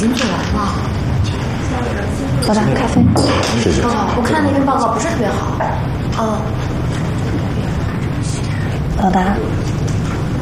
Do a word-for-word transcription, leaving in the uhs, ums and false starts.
经做完了。 老大，咖啡。 谢谢。 哦，我看那篇报告不是特别好。哦。 老大，